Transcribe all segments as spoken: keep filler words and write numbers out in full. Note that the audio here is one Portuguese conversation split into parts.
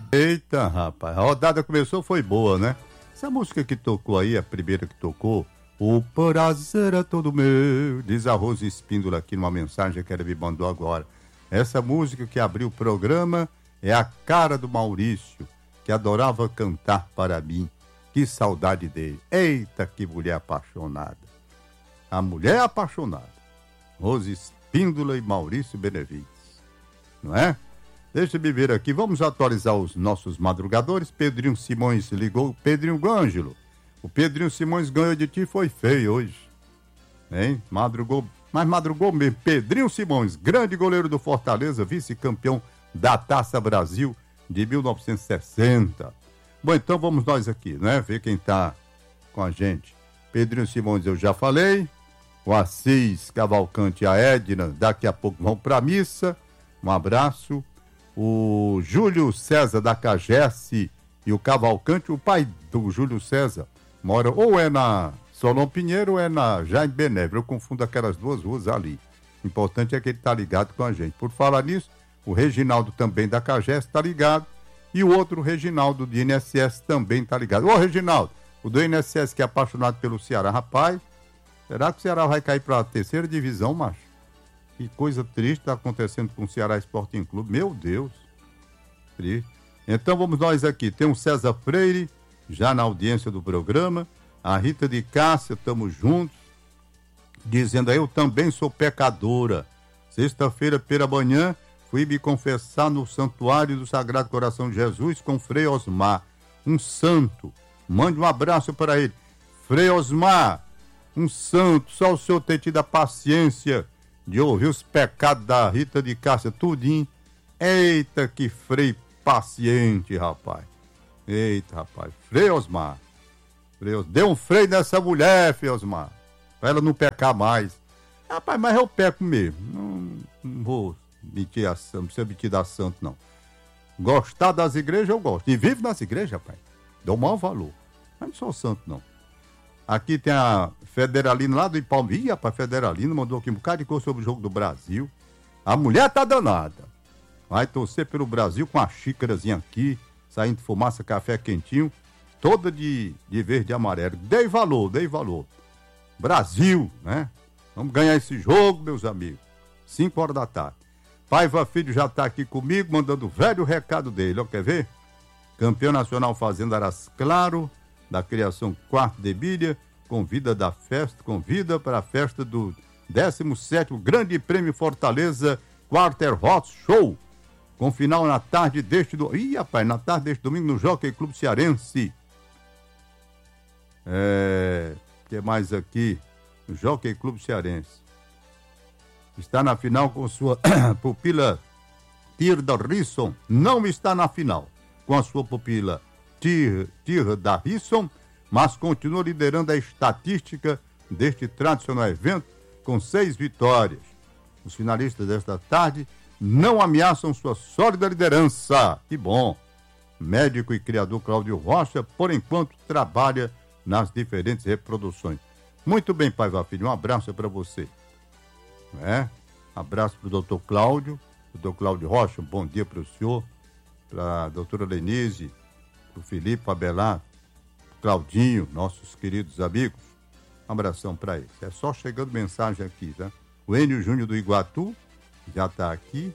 Eita, rapaz, a rodada começou, foi boa, né? Essa música que tocou aí, a primeira que tocou, o prazer é todo meu, diz a Rose Espíndola aqui numa mensagem que ela me mandou agora. Essa música que abriu o programa é a cara do Maurício, que adorava cantar para mim. Que saudade dele. Eita, que mulher apaixonada. A mulher apaixonada. Rose Espíndola e Maurício Benevides. Não é? Deixa eu ver aqui. Vamos atualizar os nossos madrugadores. Pedrinho Simões ligou. Pedrinho Gângelo. O Pedrinho Simões ganhou de ti, foi feio hoje. Hein? Madrugou, mas madrugou mesmo. Pedrinho Simões, grande goleiro do Fortaleza, vice-campeão da Taça Brasil de mil novecentos e sessenta. Bom, então vamos nós aqui, né? Ver quem tá com a gente. Pedrinho Simões eu já falei. O Assis Cavalcante e a Edna daqui a pouco vão pra missa. Um abraço. O Júlio César da Cagesse e o Cavalcante, o pai do Júlio César, mora ou é na Solon Pinheiro ou é na Jaime Benévio. Eu confundo aquelas duas ruas ali. O importante é que ele tá ligado com a gente. Por falar nisso, o Reginaldo também da Cagesse tá ligado. E o outro, o Reginaldo do I N S S, também tá ligado. Ô, Reginaldo, o do I N S S que é apaixonado pelo Ceará. Rapaz, será que o Ceará vai cair para a terceira divisão, macho? Que coisa triste tá acontecendo com o Ceará Sporting Clube. Meu Deus. Triste. Então vamos nós aqui. Tem o César Freire, já na audiência do programa. A Rita de Cássia, estamos juntos. Dizendo aí, eu também sou pecadora. Sexta-feira pela manhã, fui me confessar no Santuário do Sagrado Coração de Jesus com Frei Osmar, um santo. Mande um abraço para ele. Frei Osmar, um santo. Só o senhor ter tido a paciência de ouvir os pecados da Rita de Cássia, tudinho. Eita, que frei paciente, rapaz. Eita, rapaz. Frei Osmar. Frei Os... Dê um freio nessa mulher, Frei Osmar, pra ela não pecar mais. Rapaz, mas eu peco mesmo. Não, não vou mentir a santo, não precisa mentir da santo, não. Gostar das igrejas, eu gosto. E vivo nas igrejas, rapaz. Dou o maior valor. Mas não sou santo, não. Aqui tem a Federalina lá do Ipalme. Ih, rapaz, Federalina mandou aqui um bocado de coisa sobre o jogo do Brasil. A mulher tá danada. Vai torcer pelo Brasil com a xícarazinha aqui, saindo fumaça, café quentinho, toda de, de verde e amarelo. Dei valor, dei valor. Brasil, né? Vamos ganhar esse jogo, meus amigos. cinco horas da tarde. Paiva Filho já tá aqui comigo, mandando o velho recado dele. Ó, quer ver? Campeão nacional Fazenda Aras Claro, da criação Quarto de Bilha, convida da festa, convida para a festa do décimo sétimo Grande Prêmio Fortaleza Quarter Horse Show, com final na tarde deste domingo. Ih, rapaz, na tarde deste domingo no Jockey Clube Cearense. É... O que mais aqui? No Jockey Clube Cearense. Está na final com sua pupila Tirda Risson. Não está na final com a sua pupila Tirda Risson, mas continua liderando a estatística deste tradicional evento com seis vitórias. Os finalistas desta tarde não ameaçam sua sólida liderança. Que bom! Médico e criador Cláudio Rocha, por enquanto, trabalha nas diferentes reproduções. Muito bem, Paiva Filho, um abraço para você. É? Abraço para o doutor Cláudio, doutor Cláudio Rocha, um bom dia para o senhor, para a doutora Lenise, para o Felipe Abelar, Claudinho, nossos queridos amigos. Um abração para eles. É só chegando mensagem aqui, tá? O Enio Júnior do Iguatu já está aqui.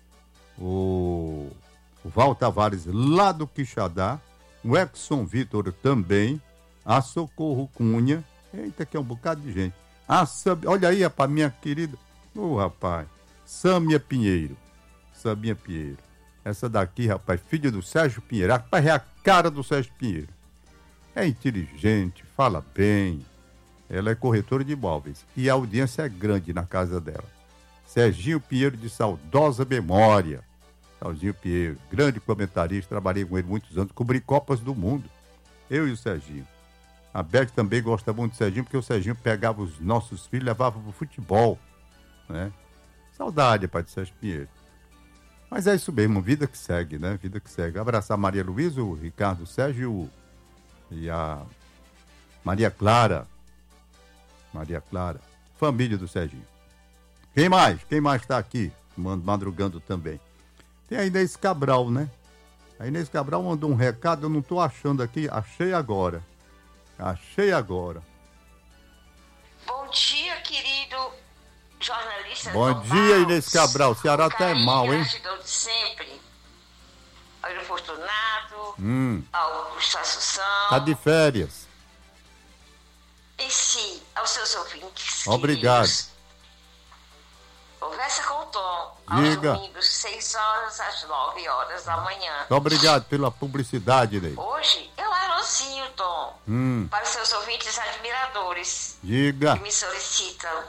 O, o Val Tavares lá do Quixadá. O Exxon Vitor também. A Socorro Cunha. Eita, que é um bocado de gente. A Sam... Olha aí, rapaz, minha querida. Ô, oh, rapaz. Sâmia Pinheiro. Sâmia Pinheiro. Essa daqui, rapaz, filha do Sérgio Pinheiro. Rapaz, é a cara do Sérgio Pinheiro. É inteligente, fala bem. Ela é corretora de imóveis. E a audiência é grande na casa dela. Serginho Pinheiro, de saudosa memória. Serginho Pinheiro, grande comentarista. Trabalhei com ele muitos anos. Cobri Copas do Mundo. Eu e o Serginho. A Beth também gosta muito do Serginho, porque o Serginho pegava os nossos filhos e levava pro futebol. Né? Saudade, pai, de Sérgio Pinheiro. Mas é isso mesmo, vida que segue, né? Vida que segue. Abraçar a Maria Luísa, o Ricardo Sérgio e a Maria Clara. Maria Clara, família do Serginho. Quem mais? Quem mais está aqui? Madrugando também. Tem ainda esse Cabral, né? A Inês Cabral mandou um recado, eu não tô achando aqui, achei agora. Achei agora. Bom dia, querido jornalista. Bom dia, Inês Cabral. O Ceará tá é mal, hein? Gratidão de sempre. Ao Fortunato, Hum. ao Gustavo Assunção. Tá de férias. E sim, aos seus ouvintes. Obrigado. Queridos. Conversa com o Tom. Diga. Aos domingos, seis horas às nove horas da manhã. Muito obrigado pela publicidade, Inês. Hoje eu anuncio, Tom, Hum. para os seus ouvintes admiradores Diga. que me solicitam.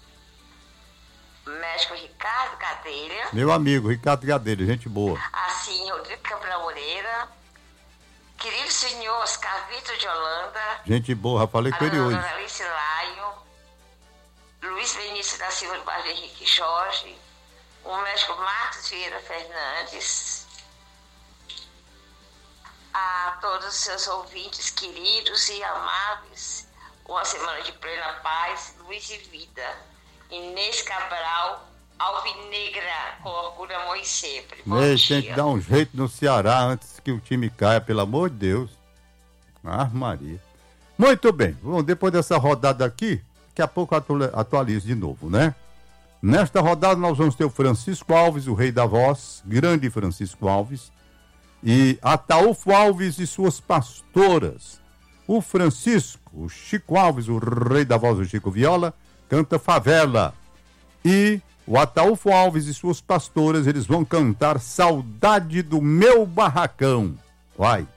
Médico Ricardo Gadelha. Meu amigo, Ricardo Gadelha, gente boa. Assim, Rodrigo Cabral Moreira. Querido senhor Oscar Vitor de Holanda. Gente boa, já falei com ele hoje. Ana Alice Laio. Luiz Benício da Silva do Bairro Henrique Jorge. O médico Marcos Vieira Fernandes. A todos os seus ouvintes queridos e amáveis. Uma semana de plena paz, luz e vida. Inês Cabral, alvinegra, com orgulho, amor e sempre. Bom Inês, dia. tem que dar um jeito no Ceará antes que o time caia, pelo amor de Deus. Ah, Maria. Muito bem, bom, depois dessa rodada aqui, daqui a pouco eu atualizo de novo, né? Nesta rodada nós vamos ter o Francisco Alves, o rei da voz, grande Francisco Alves, e Ataúfo Alves e suas pastoras. O Francisco, o Chico Alves, o rei da voz do Chico Viola, canta Favela. E o Ataúfo Alves e suas pastoras, eles vão cantar Saudade do Meu Barracão. Vai.